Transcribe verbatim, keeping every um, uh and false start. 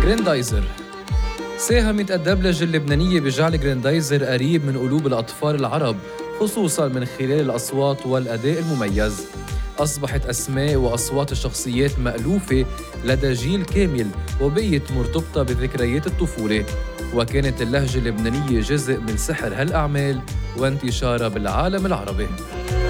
غريندايزر ساهمت الدبلجة اللبنانية بجعل غريندايزر قريب من قلوب الأطفال العرب، خصوصاً من خلال الأصوات والأداء المميز. أصبحت أسماء وأصوات الشخصيات مألوفة لدى جيل كامل وبقيت مرتبطة بذكريات الطفولة، وكانت اللهجة اللبنانية جزء من سحر هالأعمال وانتشارها بالعالم العربي.